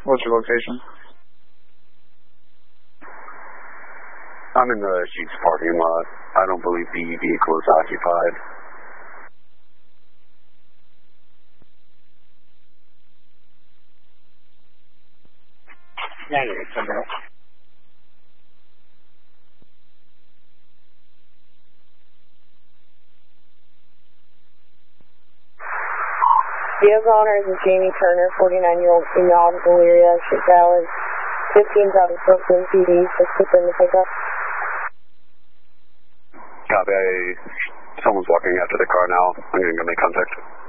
What's your location? I'm in the Sheets parking lot. I don't believe the vehicle is occupied. Negative, somebody. Vehicle owner is Jamie Turner, 49-year-old female, Valeria, ship valid 15,000 Brooklyn PD, 6 in the pickup. Copy. Someone's walking after the car now. I'm going to go make contact.